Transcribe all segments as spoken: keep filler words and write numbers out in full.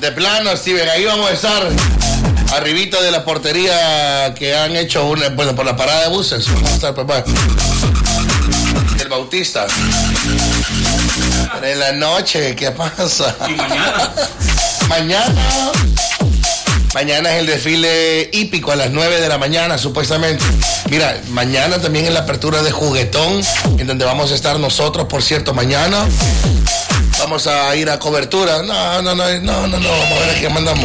De plano, Steven, ahí vamos a estar. Arribita de la portería que han hecho una, bueno, por la parada de buses. Vamos a estar, papá. El Bautista. Pero en la noche, ¿qué pasa? ¿Y mañana? Mañana. Mañana es el desfile hípico a las nueve de la mañana, supuestamente. Mira, mañana también es la apertura de Juguetón, en donde vamos a estar nosotros, por cierto, mañana. Vamos a ir a cobertura. No, no, no, no, no, no, vamos a ver a qué mandamos.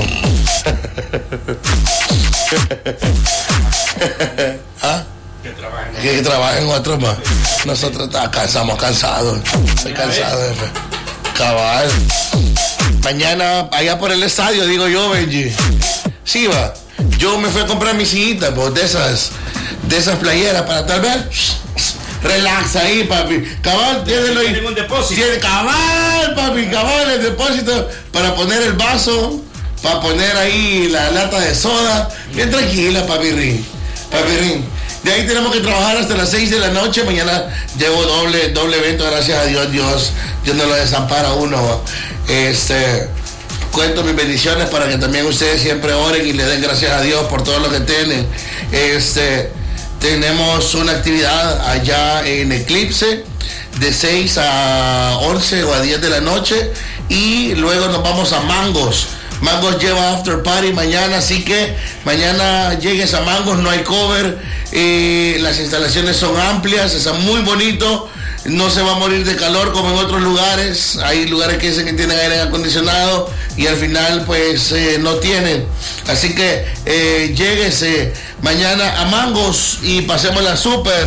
¿Ah? Que trabajen. Que trabajen otros más. Nosotros estamos cansados. Estoy cansado, jefe. Cabal. Mañana, allá por el estadio, digo yo, Benji. Sí, va. Yo me fui a comprar mis sillitas, pues, de esas, de esas playeras para tal vez. Relax ahí, papi. Cabal, tiene un depósito. Tiene cabal, papi, cabal, el depósito para poner el vaso, para poner ahí la lata de soda. Bien tranquila, papi Rin. Papi Rin. De ahí tenemos que trabajar hasta las seis de la noche. Mañana llevo doble, doble evento, gracias a Dios. Dios, Dios no lo desampara a uno. Este, cuento mis bendiciones para que también ustedes siempre oren y le den gracias a Dios por todo lo que tienen. Este, tenemos una actividad allá en Eclipse de seis a once o a diez de la noche y luego nos vamos a Mangos. Mangos lleva after party mañana, así que mañana llegues a Mangos, no hay cover, eh, las instalaciones son amplias, está muy bonito, no se va a morir de calor como en otros lugares, hay lugares que dicen que tienen aire acondicionado y al final pues eh, no tienen, así que eh, lléguese mañana a Mangos y pasemos la super.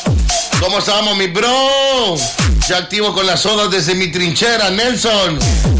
¿Cómo estamos, mi bro? Ya activo con las sodas desde mi trinchera, Nelson.